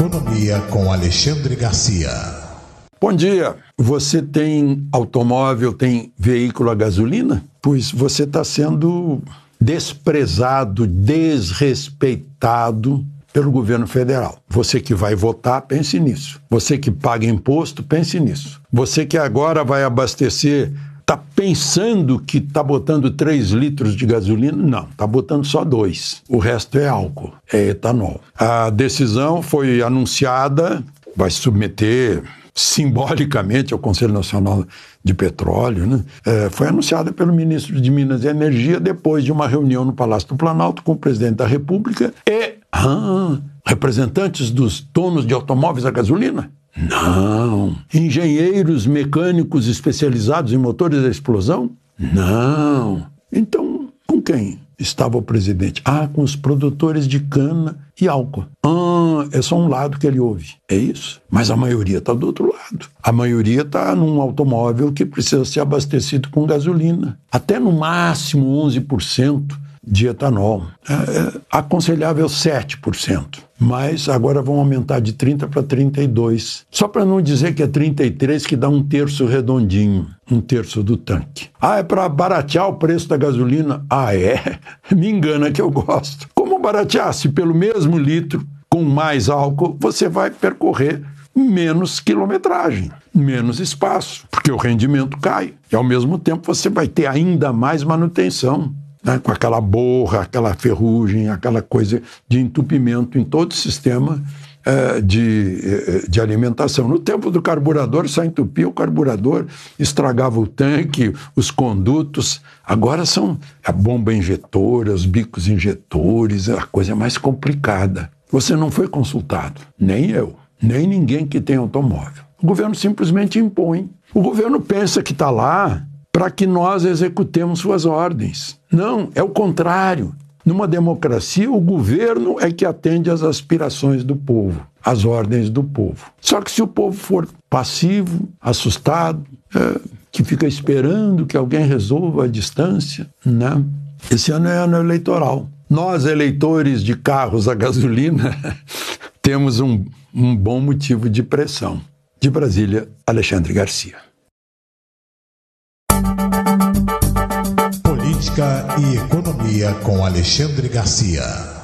Economia com Alexandre Garcia. Bom dia. Você tem automóvel, tem veículo a gasolina? Pois você está sendo desprezado, desrespeitado pelo governo federal. Você que vai votar, pense nisso. Você que paga imposto, pense nisso. Você que agora vai abastecer, está pensando que está botando 3 litros de gasolina? Não, está botando só 2. O resto é álcool, é etanol. A decisão foi anunciada, vai submeter simbolicamente ao Conselho Nacional de Petróleo, né? Foi anunciada pelo ministro de Minas e Energia depois de uma reunião no Palácio do Planalto com o presidente da República e representantes dos donos de automóveis a gasolina? Não. Engenheiros mecânicos especializados em motores a explosão? Não. Então, com quem estava o presidente? Com os produtores de cana e álcool. É só um lado que ele ouve. É isso. Mas a maioria está do outro lado. A maioria está num automóvel que precisa ser abastecido com gasolina. Até no máximo 11% de etanol. Aconselhável 7%. Mas agora vão aumentar de 30% para 32%. Só para não dizer que é 33%, que dá 1/3 redondinho, 1/3 do tanque. É para baratear o preço da gasolina? É? Me engana que eu gosto. Como baratear? Se pelo mesmo litro, com mais álcool, você vai percorrer menos quilometragem, menos espaço, porque o rendimento cai. E ao mesmo tempo você vai ter ainda mais manutenção, né, com aquela borra, aquela ferrugem, aquela coisa de entupimento em todo o sistema de alimentação. No tempo do carburador, só entupia o carburador, estragava o tanque, os condutos. Agora são a bomba injetora, os bicos injetores, a coisa mais complicada. Você não foi consultado, nem eu, nem ninguém que tem automóvel. O governo simplesmente impõe. O governo pensa que está lá para que nós executemos suas ordens. Não, é o contrário. Numa democracia, o governo é que atende às aspirações do povo, às ordens do povo. Só que se o povo for passivo, assustado, que fica esperando que alguém resolva a distância, né? Esse ano é ano eleitoral. Nós, eleitores de carros a gasolina, temos um bom motivo de pressão. De Brasília, Alexandre Garcia. Política e Economia com Alexandre Garcia.